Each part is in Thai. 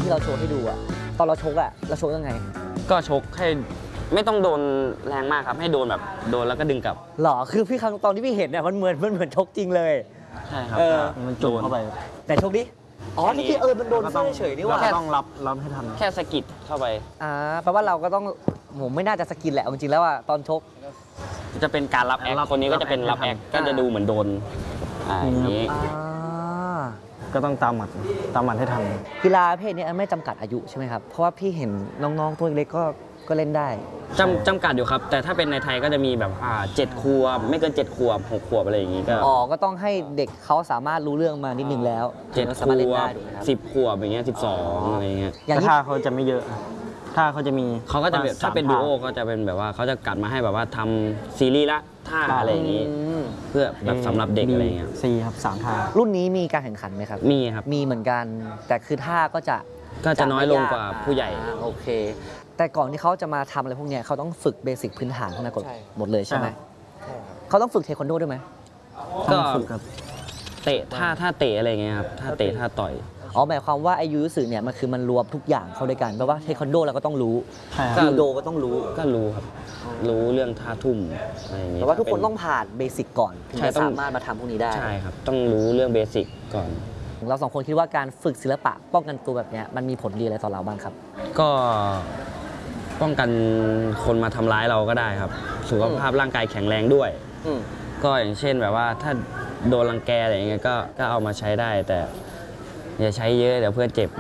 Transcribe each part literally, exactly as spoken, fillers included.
ที่เราโชว์ให้ดูอะตอนเราชกอะเราชกยังไงก็ชกให้ไม่ต้องโดนแรงมากครับให้โดนแบบโดนแล้วก็ดึงกลับหรอคือพี่ครั้งตอนที่พี่เห็นเนี่ยมันเหมือนมันเหมือนชกจริงเลยใช่ครับมันจุ่มเข้าไปแต่ชกดิอ๋อนี่คือเออมันโดนเสื้อเฉยนี่ว่าแค่ต้องรับรับให้ทันแค่สะกิดเข้าไปอ่าแปลว่าเราก็ต้องผมไม่น่าจะสกินแหละจริงๆแล้วอะตอนชกจะเป็นการรับแอคคนนี้ก็จะเป็นรับแอคก็จะดูเหมือนโดนอ่าอย่างนี้ก็ต้องตามหมัดตามหมัดให้ทันกีฬาประเภทนี้ไม่จำกัดอายุใช่ไหมครับเพราะว่าพี่เห็นน้องๆตัวเล็กก็ก็เล่นได้จำจำกัดอยู่ครับแต่ถ้าเป็นในไทยก็จะมีแบบอ่าเจ็ดขวบไม่เกินเจ็ดขวบหกขวบอะไรอย่างนี้ก็อ๋อก็ต้องให้เด็กเขาสามารถรู้เรื่องมานิดนึงแล้วเจ็ดขวบสิบขวบอย่างเงี้ยสิบสองอะไรเงี้ยแต่ถ้าเขาจะไม่เยอะถ้าเขาจะมีเขาก็จะแบบถ้าเป็นดูโอก็จะเป็นแบบว่าเขาจะกัดมาให้แบบว่าทำซีรีส์ละท่าอะไรอย่างนี้เพื่อแบบสำหรับเด็กอะไรเงี้ยสี่ครับสามท่ารุ่นนี้มีการแข่งขันไหมครับมีครับมีเหมือนกันแต่คือท่าก็จะก็จะน้อยลงกว่าผู้ใหญ่โอเคแต่ก่อนที่เขาจะมาทำอะไรพวกนี้เขาต้องฝึกเบสิกพื้นฐานทั้งนั้นหมดเลยใช่ไหมเขาต้องฝึกเทควันโดด้วยไหมก็เตะท่าท่าเตะอะไรเงี้ยครับท่าเตะท่าต่อยอ๋อหมายความว่าไอยูยุสึเนี่ยมันคือมันรวมทุกอย่างเข้าด้วยกันแปลว่าเทควันโดเราก็ต้องรู้ยูโดก็ต้องรู้ก็รู้ครับรู้เรื่องท่าทุ่มอะไรอย่างเงี้ยแต่ว่าทุกคนต้องผ่านเบสิกก่อนถึงจะสามารถมาทำพวกนี้ได้ใช่ครับต้องรู้เรื่องเบสิกก่อนเราสองคนคิดว่าการฝึกศิลปะป้องกันตัวแบบนี้มันมีผลดีอะไรต่อเราบ้างครับก็ป้องกันคนมาทำร้ายเราก็ได้ครับสุขภาพร่างกายแข็งแรงด้วยก็อย่างเช่นแบบว่าถ้าโดนรังแกอะไรอย่างเงี้ยก็ก็เอามาใช้ได้แต่อย่าใช้เยอะเดี๋ยวเพื่อนเจ็บ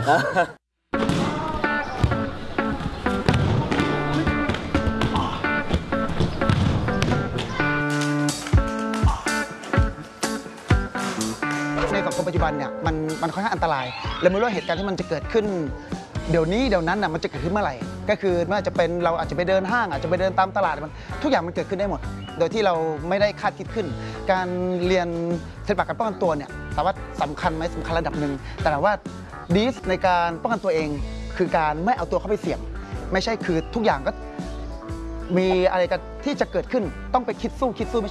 ในสังคมปัจจุบันเนี่ยมันมันค่อนข้างอันตรายและไม่รู้เหตุการณ์ที่มันจะเกิดขึ้นเดี๋ยวนี้เดี๋ยวนั้นน่ะมันจะเกิดขึ้นเมื่อไหร่ก็คือไม่ว่าจะเป็นเราอาจจะไปเดินห้างอาจจะไปเดินตามตลาดมันทุกอย่างมันเกิดขึ้นได้หมดโดยที่เราไม่ได้คาดคิดขึ้นการเรียนศิลปะการป้องกันตัวเนี่ยแต่ว่าสำคัญไหมสำคัญระดับหนึ่งแต่ว่าดีสในการป้องกันตัวเองคือการไม่เอาตัวเข้าไปเสี่ยงไม่ใช่คือทุกอย่างก็มีอะไรกันที่จะเกิดขึ้นต้องไปคิดสู้คิดสู้